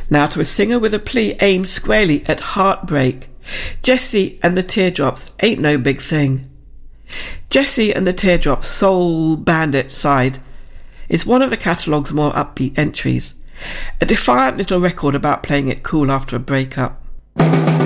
Now to a singer with a plea aimed squarely at heartbreak. Jessie and the Teardrops, Ain't No Big Thing. Jessie and the Teardrops, Soul Bandit Side, is one of the catalogue's more upbeat entries. A defiant little record about playing it cool after a breakup.